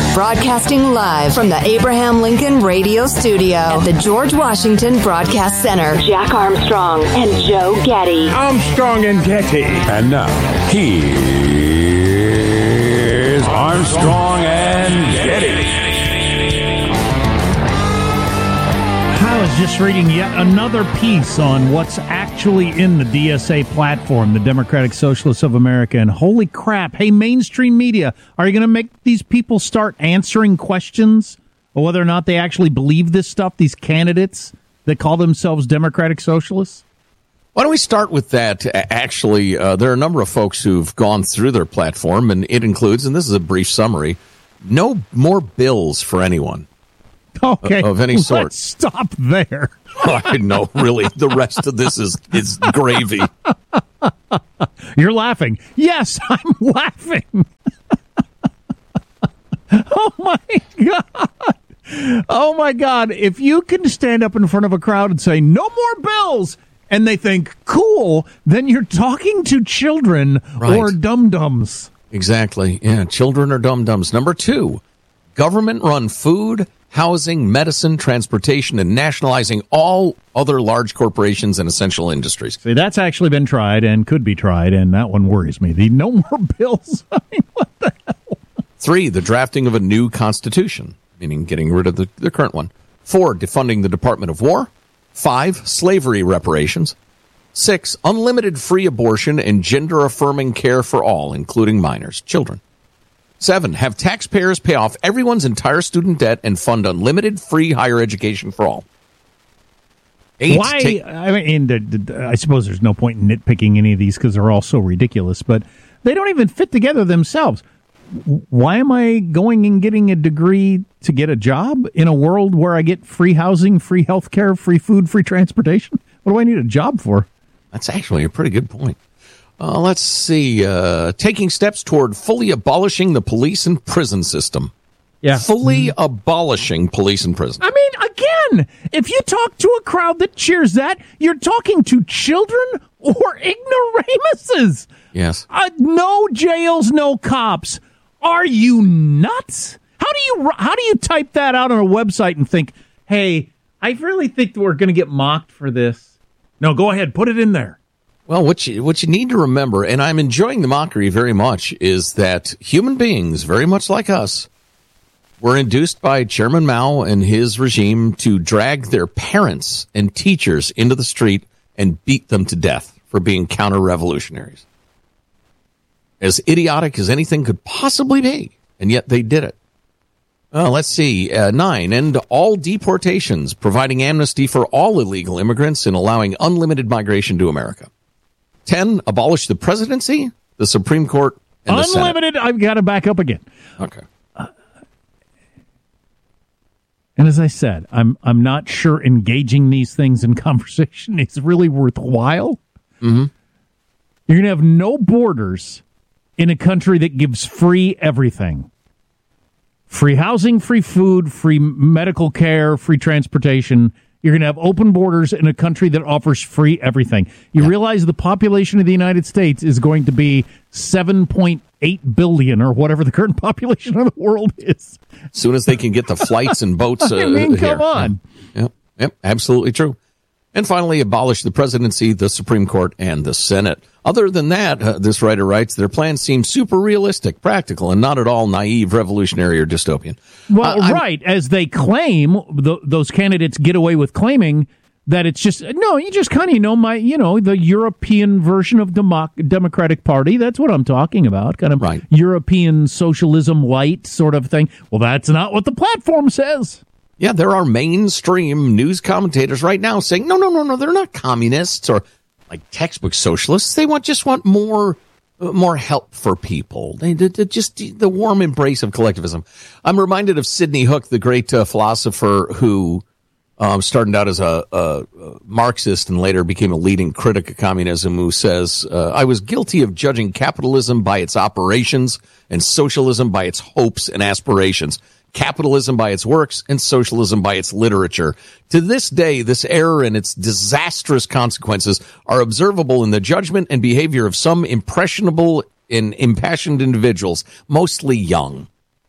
Broadcasting live from the Abraham Lincoln Radio Studio at the George Washington Broadcast Center. Jack Armstrong and Joe Getty. Armstrong and Getty. And now, here's Armstrong and Getty. I was just reading yet another piece on what's actually in the DSA platform, the Democratic Socialists of America, and holy crap, hey, mainstream media, are you going to make these people start answering questions or whether or not they actually believe this stuff, these candidates that call themselves Democratic Socialists? Why don't we start with that? Actually, there are a number of folks who've gone through their platform, and it includes, and this is a brief summary, no more bills for anyone. Okay, of any sort. Let's stop there. No, really. The rest of this is gravy. You're laughing. Yes, I'm laughing. Oh, my God. Oh, my God. If you can stand up in front of a crowd and say, no more bills, and they think, cool, then you're talking to children or dum-dums. Exactly. Yeah, children are dum-dums. Number 2, government-run food, housing, medicine, transportation, and nationalizing all other large corporations and essential industries. See, that's actually been tried and could be tried, and that one worries me. The no more bills. I mean, what the hell? 3, the drafting of a new constitution, meaning getting rid of the current one. 4, defunding the Department of War. 5, slavery reparations. 6, unlimited free abortion and gender-affirming care for all, including minors, children. 7, have taxpayers pay off everyone's entire student debt and fund unlimited free higher education for all. 8, why? I suppose there's no point in nitpicking any of these because they're all so ridiculous, but they don't even fit together themselves. Why am I going and getting a degree to get a job in a world where I get free housing, free health care, free food, free transportation? What do I need a job for? That's actually a pretty good point. Let's see. Taking steps toward fully abolishing the police and prison system. Yeah. Fully abolishing police and prison. I mean, again, if you talk to a crowd that cheers that, you're talking to children or ignoramuses. Yes. No jails, no cops. Are you nuts? How do you type that out on a website and think, hey, I really think we're going to get mocked for this? No, go ahead. Put it in there. Well, what you need to remember, and I'm enjoying the mockery very much, is that human beings, very much like us, were induced by Chairman Mao and his regime to drag their parents and teachers into the street and beat them to death for being counter-revolutionaries. As idiotic as anything could possibly be, and yet they did it. Let's see. 9, end all deportations, providing amnesty for all illegal immigrants and allowing unlimited migration to America. 10, abolish the presidency, the Supreme Court, and the Senate. Unlimited, I've got to back up again. Okay. And as I said, I'm not sure engaging these things in conversation is really worthwhile. Mm-hmm. You're going to have no borders in a country that gives free everything. Free housing, free food, free medical care, free transportation. You're going to have open borders in a country that offers free everything. You realize the population of the United States is going to be 7.8 billion or whatever the current population of the world is. As soon as they can get the flights and boats I mean, come on. Yep, absolutely true. And finally, abolish the presidency, the Supreme Court, and the Senate. Other than that, this writer writes, their plans seem super realistic, practical, and not at all naive, revolutionary, or dystopian. Well, right, as they claim, those candidates get away with claiming that it's just, no, you just kind of the European version of Democratic Party. That's what I'm talking about, kind of European socialism light sort of thing. Well, that's not what the platform says. Yeah, there are mainstream news commentators right now saying, no, they're not communists or like textbook socialists. They just want more help for people. They just the warm embrace of collectivism. I'm reminded of Sidney Hook, the great philosopher who started out as a Marxist and later became a leading critic of communism, who says, I was guilty of judging capitalism by its operations and socialism by its hopes and aspirations. Capitalism by its works, and socialism by its literature. To this day, this error and its disastrous consequences are observable in the judgment and behavior of some impressionable and impassioned individuals, mostly young.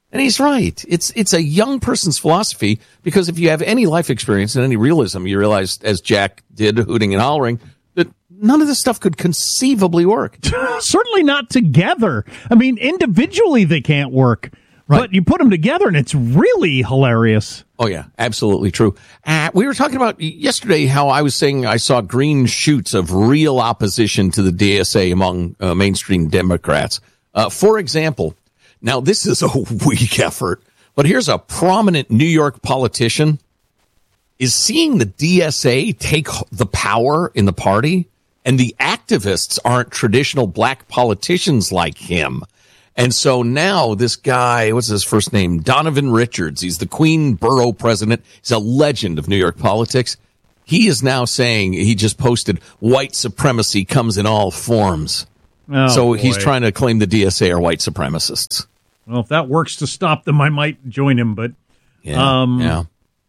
And he's right. It's a young person's philosophy, because if you have any life experience and any realism, you realize, as Jack did, hooting and hollering, that none of this stuff could conceivably work. Certainly not together. I mean, individually they can't work. Right. But you put them together and it's really hilarious. Oh, yeah, absolutely true. We were talking about yesterday how I was saying I saw green shoots of real opposition to the DSA among mainstream Democrats. For example, now this is a weak effort, but here's a prominent New York politician is seeing the DSA take the power in the party, and the activists aren't traditional black politicians like him. And so now this guy, what's his first name? Donovan Richards. He's the Queen Borough president. He's a legend of New York politics. He is now saying, he just posted, white supremacy comes in all forms. Oh, so boy. he's trying to claim the DSA are white supremacists. Well, if that works to stop them, I might join him, but... Yeah.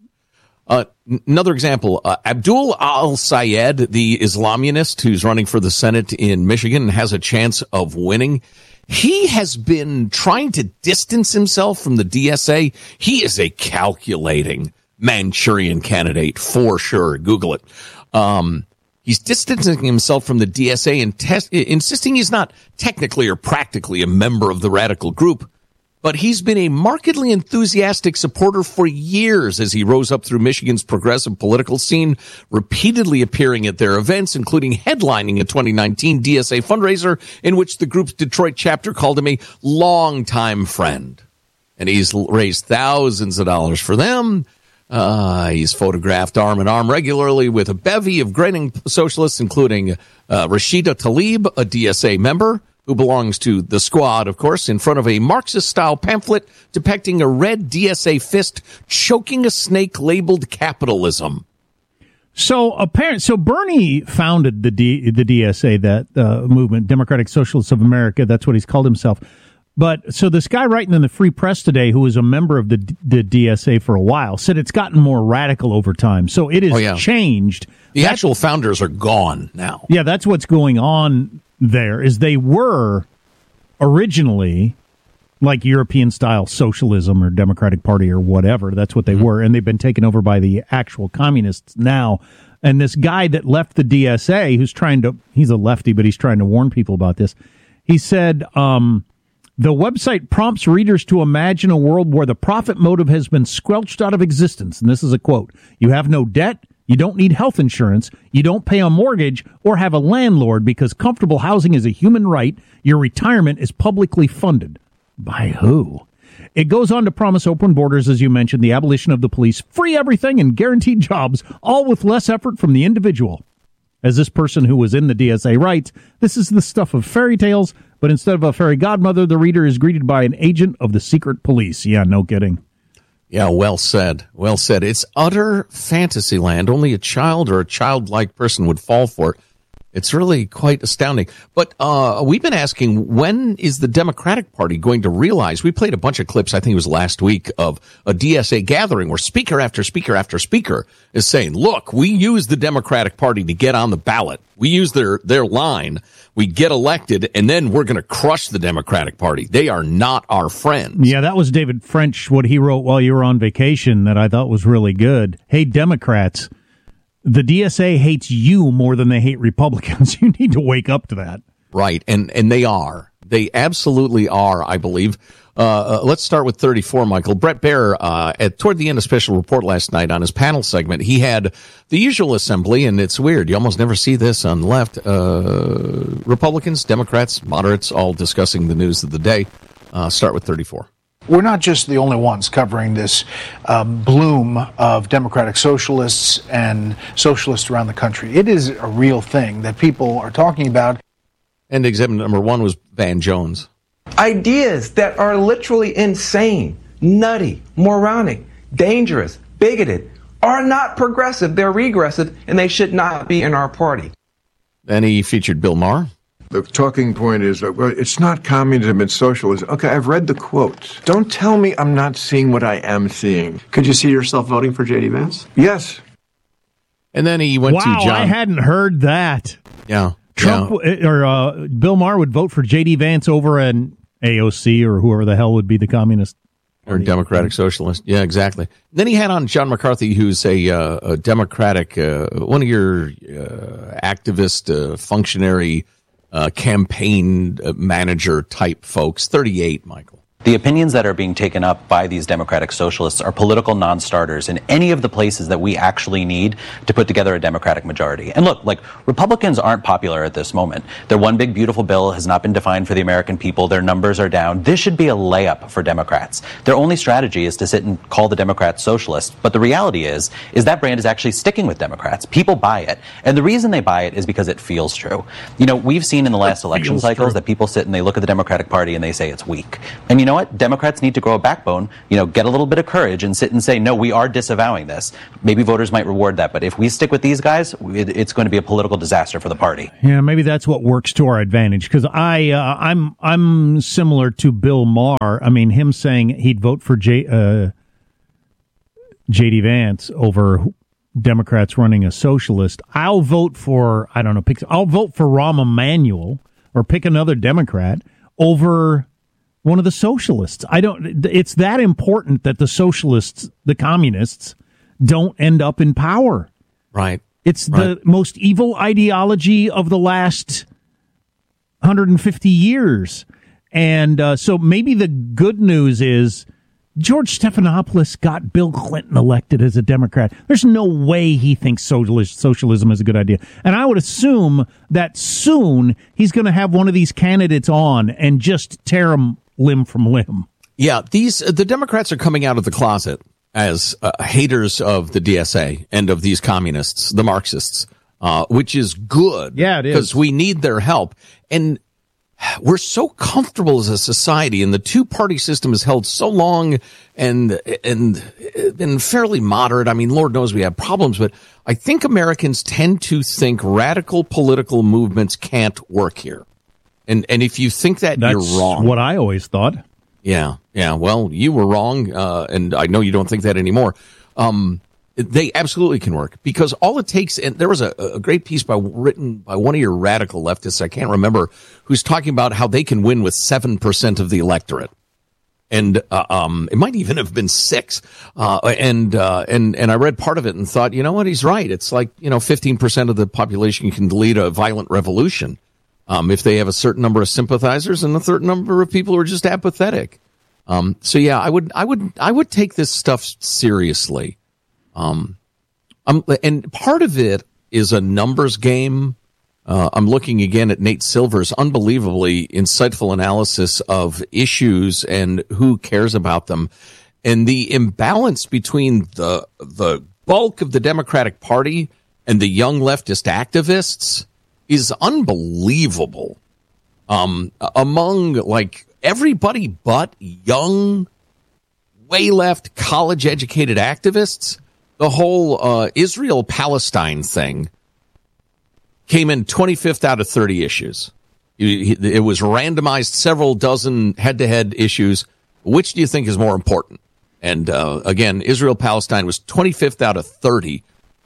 Another example, Abdul al-Sayed, the Islamist who's running for the Senate in Michigan and has a chance of winning, he has been trying to distance himself from the DSA. He is a calculating Manchurian candidate for sure. Google it. He's distancing himself from the DSA and insisting he's not technically or practically a member of the radical group. But he's been a markedly enthusiastic supporter for years as he rose up through Michigan's progressive political scene, repeatedly appearing at their events, including headlining a 2019 DSA fundraiser in which the group's Detroit chapter called him a longtime friend. And he's raised thousands of dollars for them. He's photographed arm in arm regularly with a bevy of grinning socialists, including Rashida Tlaib, a DSA member, who belongs to the Squad, of course, in front of a Marxist-style pamphlet depicting a red DSA fist choking a snake labeled capitalism. So Bernie founded the DSA, that movement, Democratic Socialists of America. That's what he's called himself. But so this guy writing in the Free Press today, who was a member of the DSA for a while, said it's gotten more radical over time. So it has changed. The actual founders are gone now. Yeah, that's what's going on there, is they were originally like European-style socialism or Democratic Party or whatever. That's what they were, and they've been taken over by the actual communists now. And this guy that left the DSA, he's a lefty, but he's trying to warn people about this. He said, the website prompts readers to imagine a world where the profit motive has been squelched out of existence. And this is a quote. You have no debt. You don't need health insurance. You don't pay a mortgage or have a landlord because comfortable housing is a human right. Your retirement is publicly funded. By who? It goes on to promise open borders, as you mentioned, the abolition of the police, free everything, and guaranteed jobs, all with less effort from the individual. As this person who was in the DSA writes, this is the stuff of fairy tales, but instead of a fairy godmother, the reader is greeted by an agent of the secret police. Yeah, no kidding. Yeah, well said. Well said. It's utter fantasy land. Only a child or a childlike person would fall for it. It's really quite astounding. But we've been asking, when is the Democratic Party going to realize? We played a bunch of clips, I think it was last week, of a DSA gathering where speaker after speaker after speaker is saying, look, we use the Democratic Party to get on the ballot. We use their line. We get elected, and then we're going to crush the Democratic Party. They are not our friends. Yeah, that was David French, what he wrote while you were on vacation, that I thought was really good. Hey, Democrats, the DSA hates you more than they hate Republicans. You need to wake up to that. Right, and they are. They absolutely are, I believe. Let's start with 34, Michael. Bret Baier, toward the end of Special Report last night on his panel segment, he had the usual assembly, and it's weird. You almost never see this on the left. Republicans, Democrats, moderates, all discussing the news of the day. Start with 34. We're not just the only ones covering this bloom of democratic socialists and socialists around the country. It is a real thing that people are talking about. And exhibit number 1 was Van Jones. Ideas that are literally insane, nutty, moronic, dangerous, bigoted, are not progressive. They're regressive, and they should not be in our party. Then he featured Bill Maher. The talking point is, well, it's not communism, it's socialism. Okay, I've read the quotes. Don't tell me I'm not seeing what I am seeing. Could you see yourself voting for J.D. Vance? Yes. And then he went to John. Wow, I hadn't heard that. Yeah. Trump Bill Maher would vote for J.D. Vance over an AOC or whoever the hell would be the communist. Party. Or Democratic Socialist. Yeah, exactly. Then he had on John McCarthy, who's a Democratic, one of your activist, functionary, campaign manager type folks. 38, Michael. The opinions that are being taken up by these Democratic Socialists are political non-starters in any of the places that we actually need to put together a Democratic majority. And look, like, Republicans aren't popular at this moment. Their one big beautiful bill has not been defined for the American people. Their numbers are down. This should be a layup for Democrats. Their only strategy is to sit and call the Democrats socialist. But the reality is that brand is actually sticking with Democrats. People buy it. And the reason they buy it is because it feels true. You know, we've seen in the last election cycles that people sit and they look at the Democratic Party and they say it's weak. And you know what? Democrats need to grow a backbone, get a little bit of courage and sit and say, no, we are disavowing this. Maybe voters might reward that. But if we stick with these guys, it's going to be a political disaster for the party. Yeah, maybe that's what works to our advantage. Because I'm similar to Bill Maher. I mean, him saying he'd vote for J.D. Vance over Democrats running a socialist. I'll vote for, I'll vote for Rahm Emanuel or pick another Democrat over one of the socialists. It's that important that the socialists, the communists, don't end up in power. Right. It's the most evil ideology of the last 150 years. And so maybe the good news is George Stephanopoulos got Bill Clinton elected as a Democrat. There's no way he thinks socialism is a good idea. And I would assume that soon he's going to have one of these candidates on and just tear him limb from limb. Yeah, the Democrats are coming out of the closet as haters of the DSA and of these communists, the Marxists, which is good. Yeah, it is. Because we need their help. And we're so comfortable as a society, and the two-party system has held so long and been fairly moderate. I mean, Lord knows we have problems, but I think Americans tend to think radical political movements can't work here. And if you think that, you're wrong. That's what I always thought. Yeah. Well, you were wrong, and I know you don't think that anymore. They absolutely can work, because all it takes, and there was a great piece written by one of your radical leftists, I can't remember, who's talking about how they can win with 7% of the electorate. And it might even have been 6. And I read part of it and thought, you know what, he's right. It's like, 15% of the population can lead a violent revolution. If they have a certain number of sympathizers and a certain number of people who are just apathetic. So yeah, I would take this stuff seriously. And part of it is a numbers game. I'm looking again at Nate Silver's unbelievably insightful analysis of issues and who cares about them. And the imbalance between the bulk of the Democratic Party and the young leftist activists is unbelievable. Among like everybody but young, way left, college educated activists, the whole Israel-Palestine thing came in 25th out of 30 issues. It was randomized, several dozen head-to-head issues. Which do you think is more important? And again, Israel-Palestine was 25th out of 30,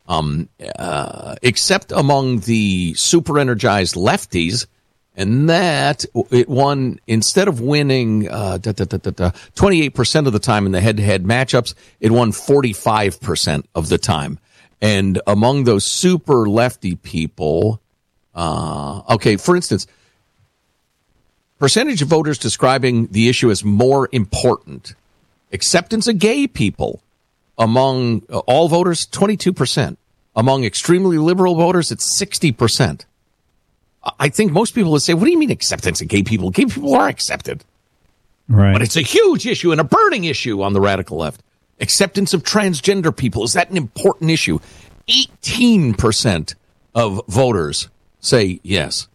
except among the super-energized lefties. And that it won, instead of winning 28% of the time in the head-to-head matchups, it won 45% of the time. And among those super lefty people, okay, for instance, percentage of voters describing the issue as more important. Acceptance of gay people among all voters, 22%. Among extremely liberal voters, it's 60%. I think most people would say, what do you mean acceptance of gay people? Gay people are accepted. Right. But it's a huge issue and a burning issue on the radical left. Acceptance of transgender people, is that an important issue? 18% of voters say yes.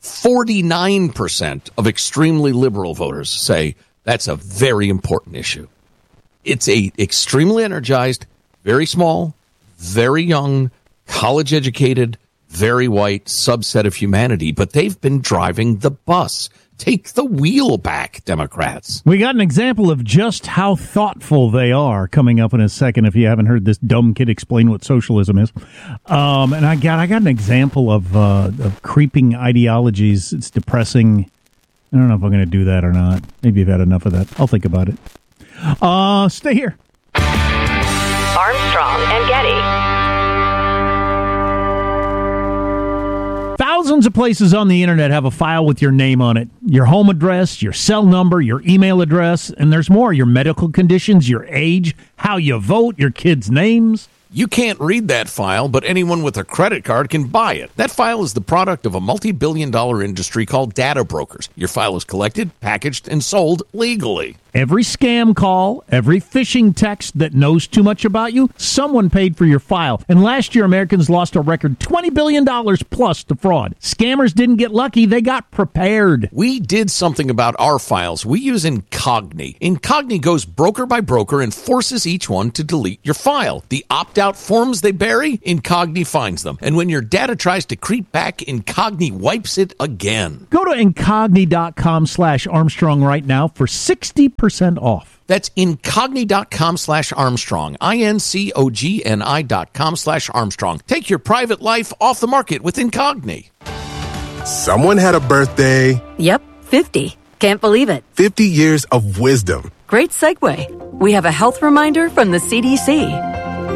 49% of extremely liberal voters say that's a very important issue. It's a extremely energized, very small, very young, college-educated, very white subset of humanity, but they've been driving the bus. Take the wheel back, Democrats. We got an example of just how thoughtful they are coming up in a second, if you haven't heard this dumb kid explain what socialism is. And I got an example of creeping ideologies. It's depressing. I don't know if I'm going to do that or not. Maybe you've had enough of that. I'll think about it. Stay here. Armstrong and Getty. Thousands of places on the internet have a file with your name on it, your home address, your cell number, your email address, and there's more, your medical conditions, your age, how you vote, your kids' names. You can't read that file, but anyone with a credit card can buy it. That file is the product of a multi-billion-dollar industry called data brokers. Your file is collected, packaged, and sold legally. Every scam call, every phishing text that knows too much about you, someone paid for your file. And last year, Americans lost a record $20 billion plus to fraud. Scammers didn't get lucky. They got prepared. We did something about our files. We use Incogni. Incogni goes broker by broker and forces each one to delete your file. The opt-out forms they bury, Incogni finds them. And when your data tries to creep back, Incogni wipes it again. Go to Incogni.com/Armstrong right now for 60% off. That's Incogni.com/Armstrong. INCOGNI.com/Armstrong. Take your private life off the market with Incogni. Someone had a birthday. Yep, 50. Can't believe it. 50 years of wisdom. Great segue. We have a health reminder from the CDC.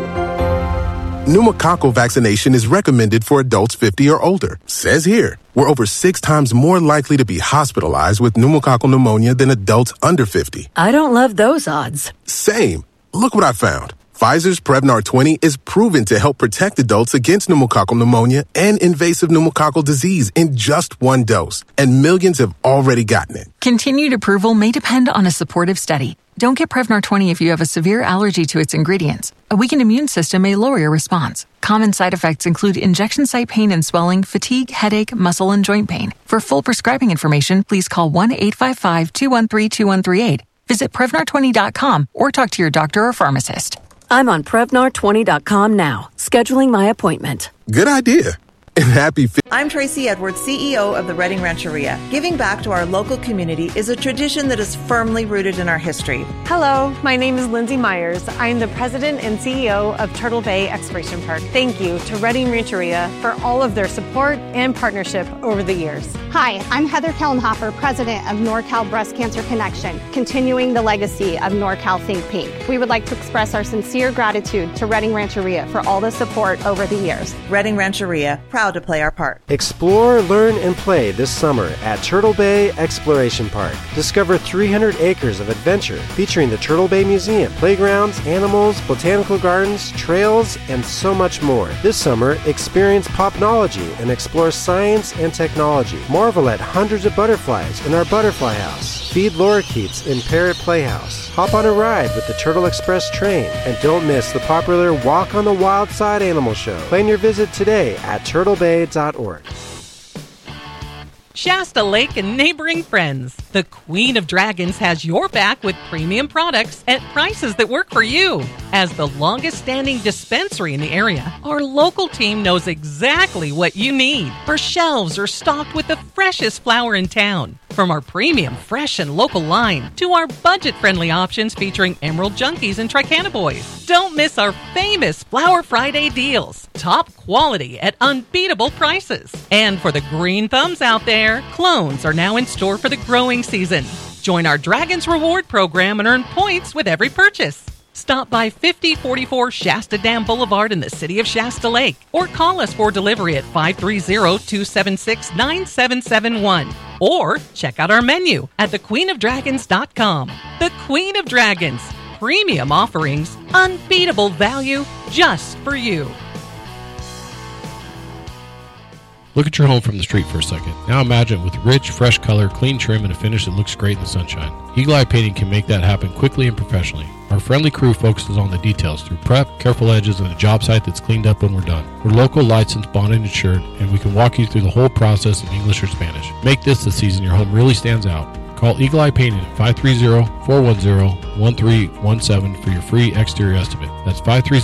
Pneumococcal vaccination is recommended for adults 50 or older. Says here, we're over 6 times more likely to be hospitalized with pneumococcal pneumonia than adults under 50. I don't love those odds. Same. Look what I found. Pfizer's Prevnar 20 is proven to help protect adults against pneumococcal pneumonia and invasive pneumococcal disease in just 1 dose. And millions have already gotten it. Continued approval may depend on a supportive study. Don't get Prevnar 20 if you have a severe allergy to its ingredients. A weakened immune system may lower your response. Common side effects include injection site pain and swelling, fatigue, headache, muscle, and joint pain. For full prescribing information, please call 1-855-213-2138. Visit Prevnar20.com or talk to your doctor or pharmacist. I'm on Prevnar20.com now, scheduling my appointment. Good idea. And happy I'm Tracy Edwards, CEO of the Redding Rancheria. Giving back to our local community is a tradition that is firmly rooted in our history. Hello, my name is Lindsay Myers. I'm the president and CEO of Turtle Bay Exploration Park. Thank you to Redding Rancheria for all of their support and partnership over the years. Hi, I'm Heather Kellenhofer, president of NorCal Breast Cancer Connection, continuing the legacy of NorCal Think Pink. We would like to express our sincere gratitude to Redding Rancheria for all the support over the years. Redding Rancheria, proud to play our part. Explore, learn, and play this summer at Turtle Bay Exploration Park. Discover 300 acres of adventure featuring the Turtle Bay Museum, playgrounds, animals, botanical gardens, trails, and so much more. This summer, experience popnology and explore science and technology. Marvel at hundreds of butterflies in our butterfly house. Feed lorikeets in Parrot Playhouse. Hop on a ride with the Turtle Express train. And don't miss the popular Walk on the Wild Side Animal Show. Plan your visit today at turtlebay.org. Shasta Lake and neighboring friends. The Queen of Dragons has your back with premium products at prices that work for you. As the longest standing dispensary in the area, our local team knows exactly what you need. Our shelves are stocked with the freshest flower in town. From our premium, fresh, and local line to our budget-friendly options featuring Emerald Junkies and Tricana Boys. Don't miss our famous Flower Friday deals. Top quality at unbeatable prices. And for the green thumbs out there, clones are now in store for the growing season. Join our Dragons Reward program and earn points with every purchase. Stop by 5044 Shasta Dam Boulevard in the city of Shasta Lake or call us for delivery at 530-276-9771 or check out our menu at thequeenofdragons.com. The Queen of Dragons. Premium offerings, unbeatable value just for you. Look at your home from the street for a second. Now imagine it with rich, fresh color, clean trim, and a finish that looks great in the sunshine. Eagle Eye Painting can make that happen quickly and professionally. Our friendly crew focuses on the details through prep, careful edges, and a job site that's cleaned up when we're done. We're local, licensed, bonded, and insured, and we can walk you through the whole process in English or Spanish. Make this the season your home really stands out. Call Eagle Eye Painting at 530-410-1317 for your free exterior estimate. That's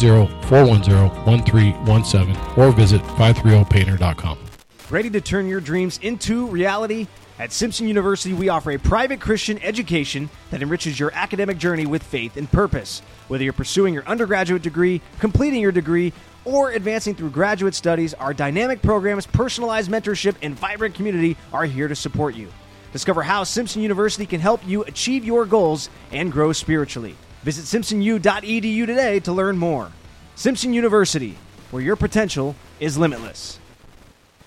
530-410-1317 or visit 530painter.com. Ready to turn your dreams into reality? At Simpson University, we offer a private Christian education that enriches your academic journey with faith and purpose. Whether you're pursuing your undergraduate degree, completing your degree, or advancing through graduate studies, our dynamic programs, personalized mentorship, and vibrant community are here to support you. Discover how Simpson University can help you achieve your goals and grow spiritually. Visit simpsonu.edu today to learn more. Simpson University, where your potential is limitless.